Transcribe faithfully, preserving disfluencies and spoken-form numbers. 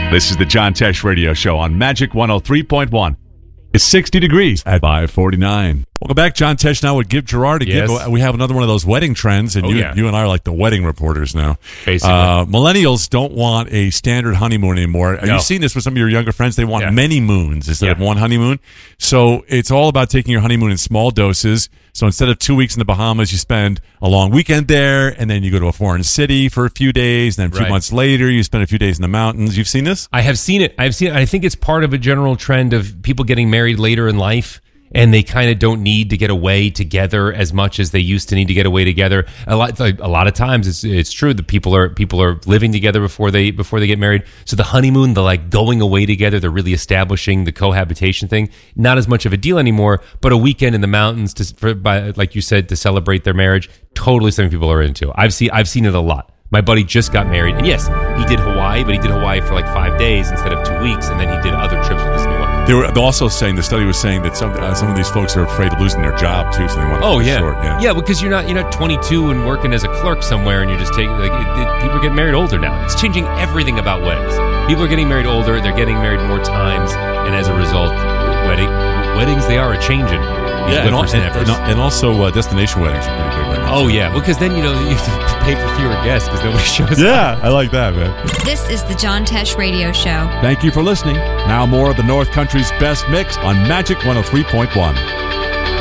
This is the John Tesh Radio Show on Magic one oh three point one. It's sixty degrees at five forty-nine. Welcome back. John Tesh now with Give Gerard a Yes. Give. We have another one of those wedding trends, and Oh, you, yeah. you and I are like the wedding reporters now. Basically. Uh, millennials don't want a standard honeymoon anymore. Have No. you seen this with some of your younger friends? They want Yeah. many moons instead of Yeah. one honeymoon. So it's all about taking your honeymoon in small doses. So instead of two weeks in the Bahamas, you spend a long weekend there, and then you go to a foreign city for a few days, and then a few Right. months later, you spend a few days in the mountains. You've seen this? I have seen it. I've seen it. I think it's part of a general trend of people getting married later in life, and they kind of don't need to get away together as much as they used to need to get away together. A lot, a lot of times, it's it's true that people are people are living together before they before they get married. So the honeymoon, the like going away together, they're really establishing the cohabitation thing. Not as much of a deal anymore, but a weekend in the mountains to, for, by, like you said, to celebrate their marriage. Totally something people are into. I've seen I've seen it a lot. My buddy just got married, and yes, he did Hawaii, but he did Hawaii for like five days instead of two weeks, and then he did other trips with this new one. They were also saying, the study was saying that some uh, some of these folks are afraid of losing their job too, so they want to Oh keep it yeah. short. Yeah. yeah, because you're not you're not twenty-two and working as a clerk somewhere, and you're just taking like it, it, people are getting married older now. It's changing everything about weddings. People are getting married older. They're getting married more times, and as a result, wedding weddings they are a changing. Yeah, and, al- and, and, and also uh, destination weddings are pretty big right now. Oh yeah, because then you know you have to pay for fewer guests because nobody shows up. Yeah, I like that, man. This is the John Tesh Radio Show. Thank you for listening. Now more of the North Country's best mix on Magic one oh three point one.